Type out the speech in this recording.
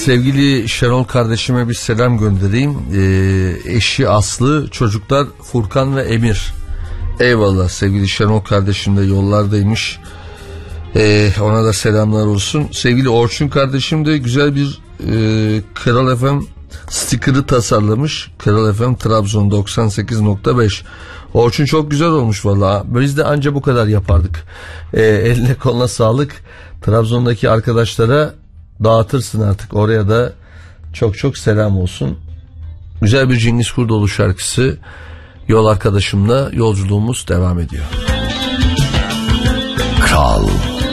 Sevgili Şenol kardeşime bir selam göndereyim. Eşi Aslı, çocuklar Furkan ve Emir. Eyvallah, sevgili Şenol kardeşim de yollardaymış. Ona da selamlar olsun. Sevgili Orçun kardeşim de güzel bir Kral FM sticker'ı tasarlamış. Kral FM Trabzon 98.5. Orçun çok güzel olmuş vallahi. Biz de anca bu kadar yapardık. Eline koluna sağlık. Trabzon'daki arkadaşlara dağıtırsın artık. Oraya da çok çok selam olsun. Güzel bir Cengiz Kurdoğlu şarkısı. Yol arkadaşımla yolculuğumuz devam ediyor. Kral